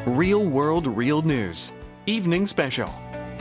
Real World Real News Evening Special.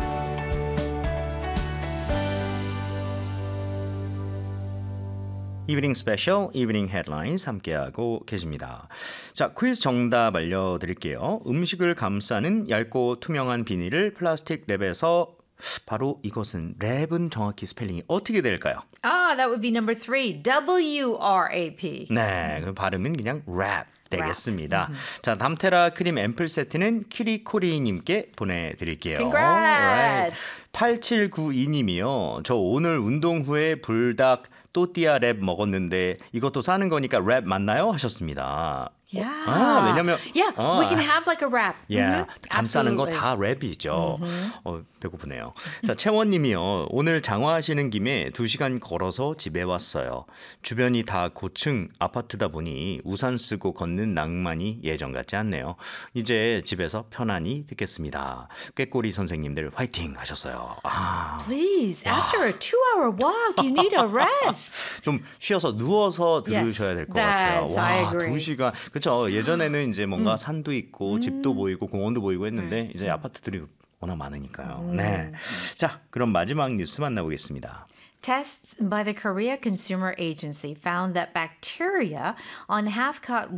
이브닝 스페셜, 이브닝 헤드라인스 함께하고 계십니다. 자, 퀴즈 정답 알려드릴게요. 음식을 감싸는 얇고 투명한 비닐을 플라스틱 랩에서 바로 이것은 랩은 정확히 스펠링이 어떻게 될까요? That would be number 3. W-R-A-P. 네, 그 발음은 그냥 랩 되겠습니다. 자, 담테라 크림 앰플 세트는 키리코리님께 보내드릴게요. Congrats! 8792님이요. 저 오늘 운동 후에 불닭 또띠아 랩 먹었는데 이것도 싸는 거니까 랩 맞나요? 하셨습니다. Yeah. 왜냐면 Yeah, we can have like a wrap. 감싸는 거 Absolutely. 다 랩이죠. 배고프네요. 자, 채원님이요. 오늘 장화하시는 김에 2시간 걸어서 집에 왔어요. 주변이 다 고층 아파트다 보니 우산 쓰고 걷는 낭만이 예전 같지 않네요. 이제 집에서 편안히 듣겠습니다. 꾀꼬리 선생님들 화이팅 하셨어요. Please, after a 2-hour walk, you need a rest. 좀 쉬어서 누워서 들으셔야 될 것 같아요. Yes, I agree. 2시간. 그렇죠. 예전에는 이제 뭔가 산도 있고 집도 보이고 공원도 보이고 했는데 이제 아파트들이 워낙 많으니까요. 네. 자, 그럼 마지막 뉴스 만나보겠습니다. Tests by the Korea Consumer Agency found that bacteria on half-cut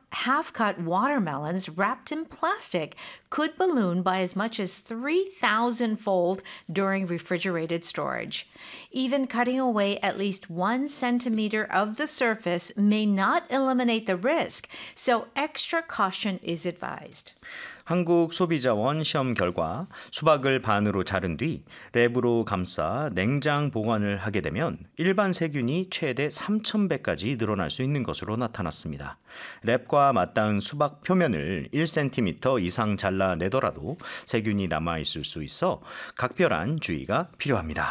watermelons wrapped in plastic could balloon by as much as 3,000-fold during refrigerated storage. Even cutting away at least 1 centimeter of the surface may not eliminate the risk, so extra caution is advised. 한국소비자원 시험 결과 수박을 반으로 자른 뒤 랩으로 감싸 냉장 보관을 하게 되면 일반 세균이 최대 3,000배까지 늘어날 수 있는 것으로 나타났습니다. 랩과 맞닿은 수박 표면을 1cm 이상 잘라내더라도 세균이 남아있을 수 있어 각별한 주의가 필요합니다.